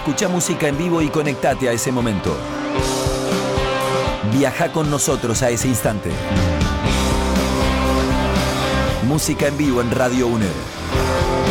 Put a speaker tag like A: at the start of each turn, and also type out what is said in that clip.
A: Escuchá música en vivo y conectate a ese momento. Viajá con nosotros a ese instante. Música en vivo en Radio UNED.